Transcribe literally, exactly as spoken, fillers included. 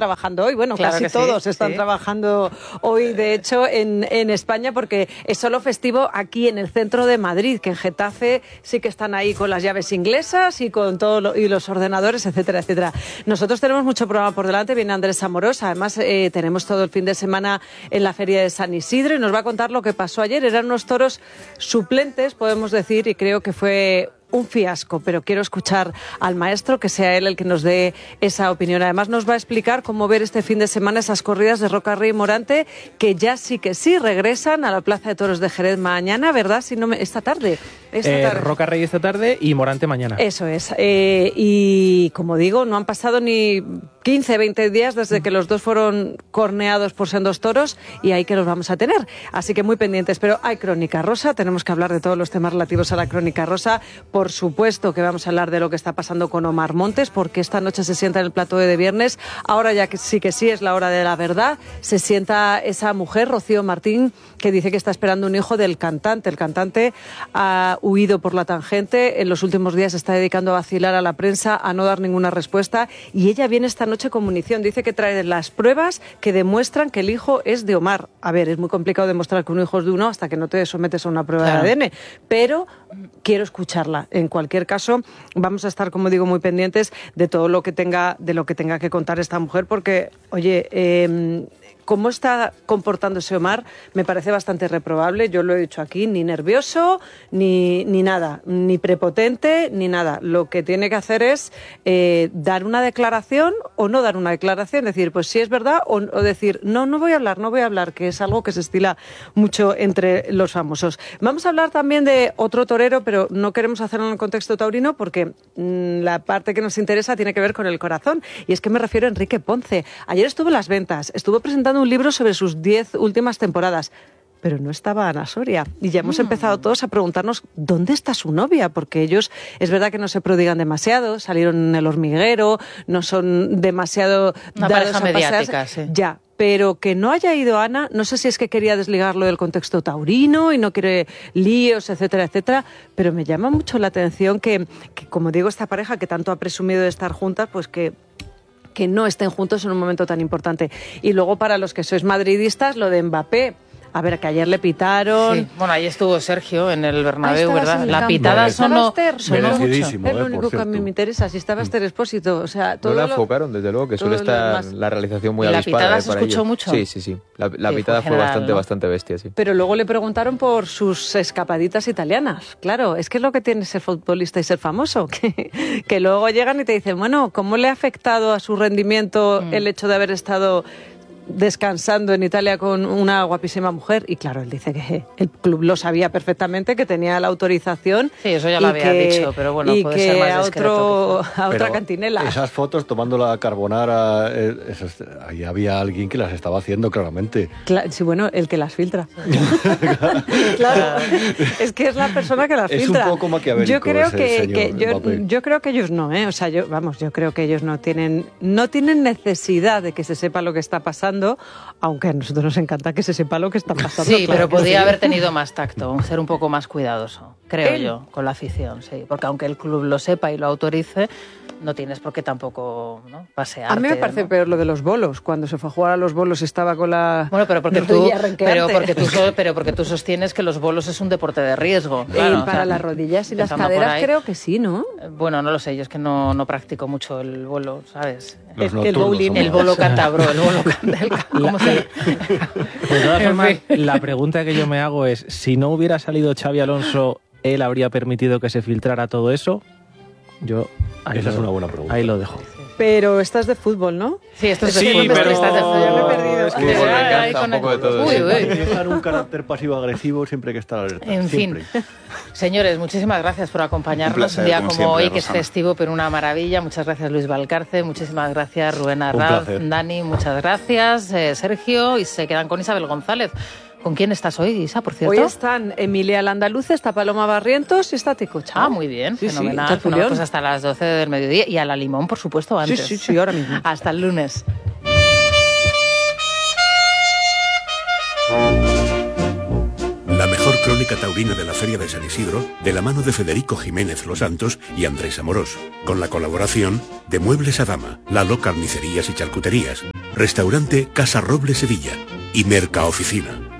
trabajando hoy. Bueno, claro casi todos sí, están sí. trabajando hoy, de hecho, en, en España, porque es solo festivo aquí en el centro de Madrid, que en Getafe sí que están ahí con las llaves inglesas y con todo lo, y los ordenadores, etcétera, etcétera. Nosotros tenemos mucho programa por delante, viene Andrés Amorós, además eh, tenemos todo el fin de semana en la Feria de San Isidro y nos va a contar lo que pasó ayer. Eran unos toros suplentes, podemos decir, y creo que fue un fiasco, pero quiero escuchar al maestro, que sea él el que nos dé esa opinión. Además nos va a explicar cómo ver este fin de semana esas corridas de Roca Rey y Morante, que ya sí que sí regresan a la Plaza de Toros de Jerez mañana, ¿verdad? Si no me... esta tarde. Esta eh, tarde. Roca Rey esta tarde y Morante mañana. Eso es. Eh, y como digo, no han pasado ni quince, veinte días desde que los dos fueron corneados por sendos toros y ahí que los vamos a tener. Así que muy pendientes. Pero hay Crónica Rosa, tenemos que hablar de todos los temas relativos a la Crónica Rosa. Por supuesto que vamos a hablar de lo que está pasando con Omar Montes, porque esta noche se sienta en el plató de viernes. Ahora ya que sí que sí es la hora de la verdad, se sienta esa mujer, Rocío Martín, que dice que está esperando un hijo del cantante. El cantante ha huido por la tangente, en los últimos días se está dedicando a vacilar a la prensa, a no dar ninguna respuesta, y ella viene esta noche con munición. Dice que trae las pruebas que demuestran que el hijo es de Omar. A ver, es muy complicado demostrar que un hijo es de uno hasta que no te sometes a una prueba claro. de A D N, pero quiero escucharla. En cualquier caso, vamos a estar, como digo, muy pendientes de todo lo que tenga, de lo que tenga que contar esta mujer, porque, oye, eh, cómo está comportándose Omar me parece bastante reprobable. Yo lo he dicho aquí, ni nervioso, ni, ni nada, ni prepotente, ni nada. Lo que tiene que hacer es eh, dar una declaración o no dar una declaración, decir, pues sí es verdad, o, o decir, no, no voy a hablar, no voy a hablar, que es algo que se estila mucho entre los famosos. Vamos a hablar también de otro torero, pero no queremos hacerlo en el contexto taurino porque mmm, la parte que nos interesa tiene que ver con el corazón, y es que me refiero a Enrique Ponce. Ayer estuvo en las ventas, estuvo presentando un libro sobre sus diez últimas temporadas, pero no estaba Ana Soria. Y ya hemos mm. empezado todos a preguntarnos dónde está su novia, porque ellos, es verdad que no se prodigan demasiado, salieron en El Hormiguero, no son demasiado una dados pareja a mediática, pasearse. sí. Ya, pero que no haya ido Ana, no sé si es que quería desligarlo del contexto taurino y no quiere líos, etcétera, etcétera, pero me llama mucho la atención que, que como digo, esta pareja que tanto ha presumido de estar juntas, pues que que no estén juntos en un momento tan importante. Y luego, para los que sois madridistas, lo de Mbappé. A ver, que ayer le pitaron. Sí. Bueno, ahí estuvo Sergio en el Bernabéu, ah, ¿verdad? La campo. pitada sonó, sonó mucho. Es lo eh, único que a mí me interesa. Si estaba Esther Expósito, o sea, todo no la lo... enfocaron, desde luego, que suele estar la realización muy ¿Y avispada. ¿La pitada eh, se para escuchó ellos. mucho? Sí, sí, sí. La, la sí, pitada fue, fue general, bastante, ¿no? bastante bestia, sí. Pero luego le preguntaron por sus escapaditas italianas. Claro, es que es lo que tiene ser futbolista y ser famoso. Que, que luego llegan y te dicen, bueno, ¿cómo le ha afectado a su rendimiento mm. el hecho de haber estado descansando en Italia con una guapísima mujer? Y claro, él dice que el club lo sabía perfectamente, que tenía la autorización. Sí, eso ya lo había que, dicho, pero bueno, y puede que ser más a, otro, a otra pero cantinela. Esas fotos tomando la carbonara, eh, esas, ahí había alguien que las estaba haciendo claramente. Cla- sí, bueno, el que las filtra. Claro, es que es la persona que las es filtra. Es un poco maquiavélico yo creo ese que, señor que yo, yo creo que ellos no, ¿eh? O sea, yo, vamos, yo creo que ellos no tienen, no tienen necesidad de que se sepa lo que está pasando, aunque a nosotros nos encanta que se sepa lo que está pasando. Sí, claro pero que podría sí. haber tenido más tacto, ser un poco más cuidadoso, creo ¿Él? yo, con la afición, sí. Porque aunque el club lo sepa y lo autorice, no tienes por qué tampoco, ¿no?, pasearte. A mí me parece, ¿no?, peor lo de los bolos. Cuando se fue a jugar a los bolos estaba con la... Bueno, pero porque, tú, pero porque, tú, pero porque tú sostienes que los bolos es un deporte de riesgo. Claro, eh, para o sea, las rodillas y las caderas creo que sí, ¿no? Bueno, no lo sé, yo es que no, no practico mucho el bolo, ¿sabes? Los el, el bowling, el bolo cantabro, el bolo cantabro. ¿Cómo se De todas formas, la pregunta que yo me hago es, si no hubiera salido Xabi Alonso, ¿él habría permitido que se filtrara todo eso? Yo... Esa es una buena pregunta. Ahí lo dejo. Pero estás de fútbol, ¿no? Sí, esto es de sí, fútbol. Pero... Estás de fútbol. Ya me he perdido. Es que fútbol me encanta un poco de todo. Uy, uy. Dejar un carácter pasivo-agresivo siempre hay que estar alerta. En siempre. fin. Señores, muchísimas gracias por acompañarnos. Un, placer, un día como, como siempre, hoy, que Rosana. Es festivo, pero una maravilla. Muchas gracias, Luis Valcarce. Muchísimas gracias, Rubén Arraz. Dani, muchas gracias. Eh, Sergio. Y se quedan con Isabel González. ¿Con quién estás hoy, Isa, por cierto? Hoy están Emilia Landaluz, está Paloma Barrientos y está Ticocha. Ah, muy bien, sí, fenomenal. Sí, bueno, pues hasta las doce del mediodía. Y a la Limón, por supuesto, antes. Sí, sí, sí, ahora mismo. Hasta el lunes. La mejor crónica taurina de la Feria de San Isidro, de la mano de Federico Jiménez Los Santos y Andrés Amorós, con la colaboración de Muebles Adama, Lalo Carnicerías y Charcuterías. Restaurante Casa Roble Sevilla y Mercaoficina.